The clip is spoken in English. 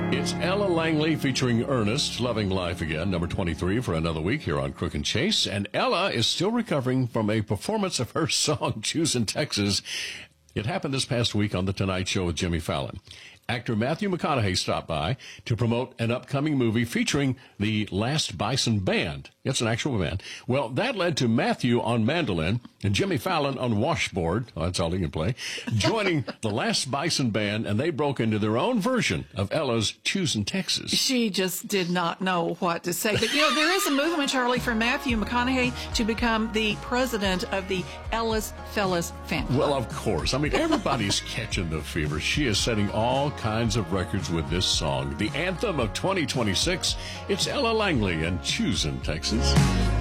It's Ella Langley featuring Ernest, Loving Life Again, number 23 for another week here on Crook and Chase. And Ella is still recovering from a performance of her song, Choosing Texas. It happened this past week on The Tonight Show with Jimmy Fallon. Actor Matthew McConaughey stopped by to promote an upcoming movie featuring the Last Bison Band. It's an actual band. Well, that led to Matthew on mandolin and Jimmy Fallon on washboard. Oh, that's all he can play. Joining the Last Bison Band, and they broke into their own version of Ella's Choosing Texas. She just did not know what to say. But, there is a movement, Charlie, for Matthew McConaughey to become the president of the Ellis Fellas fan club. Well, of course. I mean, everybody's catching the fever. She is setting all kinds of records with this song. The anthem of 2026. It's Ella Langley and Choosing Texas.